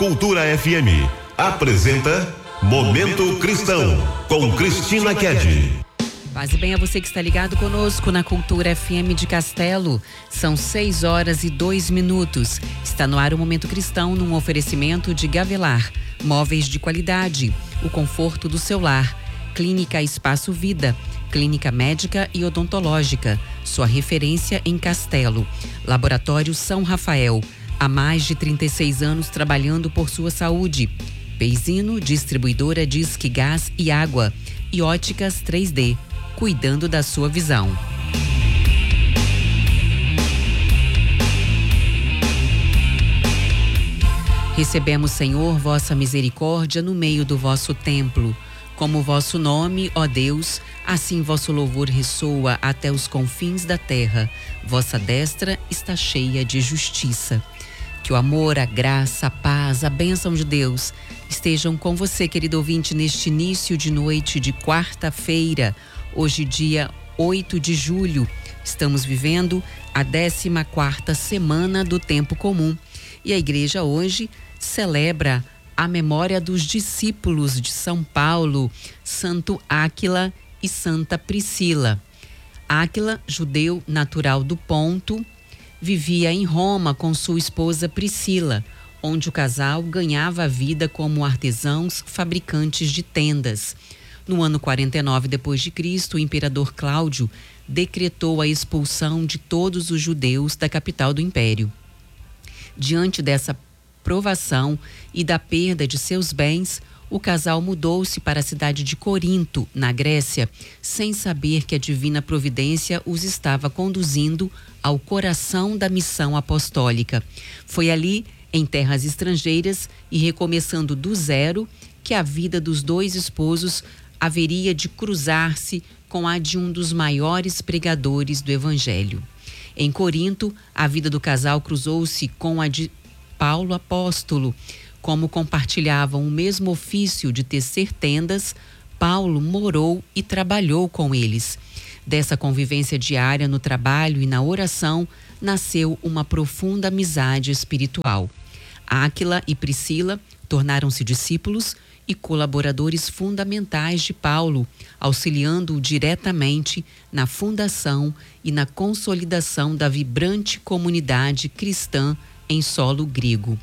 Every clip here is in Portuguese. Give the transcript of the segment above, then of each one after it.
Cultura FM apresenta Momento Cristão com Cristina Kedi. Paz e bem a você que está ligado conosco na Cultura FM de Castelo. São 6h02. Está no ar o Momento Cristão num oferecimento de Gavelar, móveis de qualidade, o conforto do seu lar. Clínica Espaço Vida, clínica médica e odontológica, sua referência em Castelo. Laboratório São Rafael, há mais de 36 anos trabalhando por sua saúde. Peizino, distribuidora Disque Gás e Água. E Óticas 3D, cuidando da sua visão. Recebemos, Senhor, vossa misericórdia no meio do vosso templo. Como o vosso nome, ó Deus, assim vosso louvor ressoa até os confins da terra. Vossa destra está cheia de justiça. Que o amor, a graça, a paz, a bênção de Deus estejam com você, querido ouvinte, neste início de noite de quarta-feira, hoje dia 8 de julho. Estamos vivendo a 14ª semana do tempo comum e a igreja hoje celebra a memória dos discípulos de São Paulo, Santo Áquila e Santa Priscila. Áquila, judeu natural do Ponto, vivia em Roma com sua esposa Priscila, onde o casal ganhava a vida como artesãos fabricantes de tendas. No ano 49 d.C., o imperador Cláudio decretou a expulsão de todos os judeus da capital do império. Diante dessa provação e da perda de seus bens, o casal mudou-se para a cidade de Corinto, na Grécia, sem saber que a divina providência os estava conduzindo ao coração da missão apostólica. Foi ali, em terras estrangeiras e recomeçando do zero, que a vida dos dois esposos haveria de cruzar-se com a de um dos maiores pregadores do Evangelho. Em Corinto, a vida do casal cruzou-se com a de Paulo apóstolo. Como compartilhavam o mesmo ofício de tecer tendas, Paulo morou e trabalhou com eles. Dessa convivência diária no trabalho e na oração, nasceu uma profunda amizade espiritual. Áquila e Priscila tornaram-se discípulos e colaboradores fundamentais de Paulo, auxiliando-o diretamente na fundação e na consolidação da vibrante comunidade cristã em solo grego.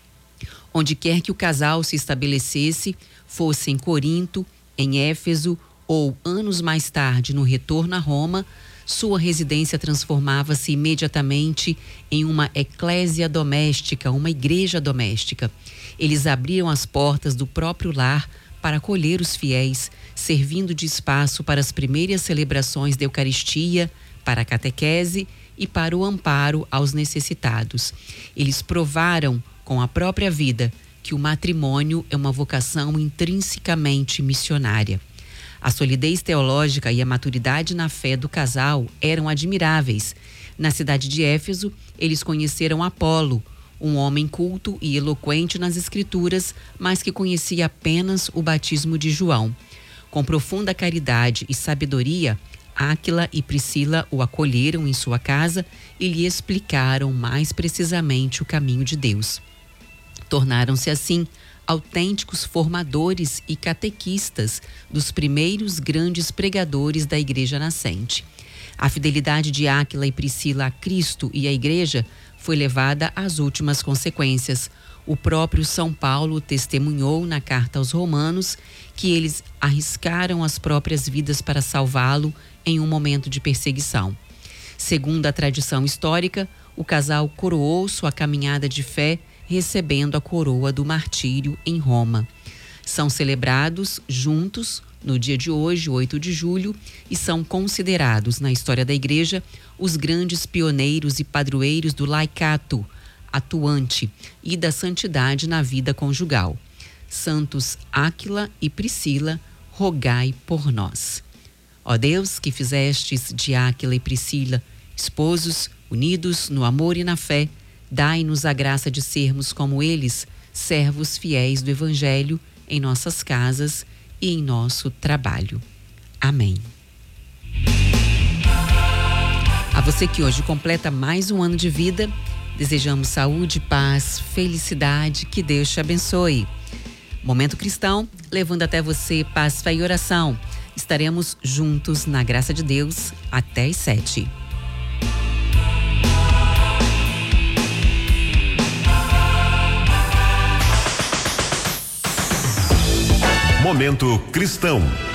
Onde quer que o casal se estabelecesse, fosse em Corinto, em Éfeso ou, anos mais tarde, no retorno a Roma, sua residência transformava-se imediatamente em uma eclésia doméstica, uma igreja doméstica. Eles abriam as portas do próprio lar para acolher os fiéis, servindo de espaço para as primeiras celebrações da Eucaristia, para a catequese e para o amparo aos necessitados. Eles provaram com a própria vida que o matrimônio é uma vocação intrinsecamente missionária. A solidez teológica e a maturidade na fé do casal eram admiráveis. Na cidade de Éfeso, eles conheceram Apolo, um homem culto e eloquente nas escrituras, mas que conhecia apenas o batismo de João. Com profunda caridade e sabedoria, Áquila e Priscila o acolheram em sua casa e lhe explicaram mais precisamente o caminho de Deus. Tornaram-se assim autênticos formadores e catequistas dos primeiros grandes pregadores da igreja nascente. A fidelidade de Áquila e Priscila a Cristo e à igreja foi levada às últimas consequências. O próprio São Paulo testemunhou na carta aos Romanos que eles arriscaram as próprias vidas para salvá-lo em um momento de perseguição. Segundo a tradição histórica, o casal coroou sua caminhada de fé recebendo a coroa do martírio em Roma. São celebrados juntos no dia de hoje, 8 de julho, e são considerados na história da igreja os grandes pioneiros e padroeiros do laicato atuante e da santidade na vida conjugal. Santos Áquila e Priscila, rogai por nós. Ó Deus, que fizestes de Áquila e Priscila esposos unidos no amor e na fé, dai-nos a graça de sermos como eles, servos fiéis do Evangelho em nossas casas e em nosso trabalho. Amém. A você que hoje completa mais um ano de vida, Desejamos saúde, paz, felicidade, que Deus te abençoe. Momento Cristão, levando até você paz, fé e oração. Estaremos juntos na graça de Deus até às 7. Momento Cristão.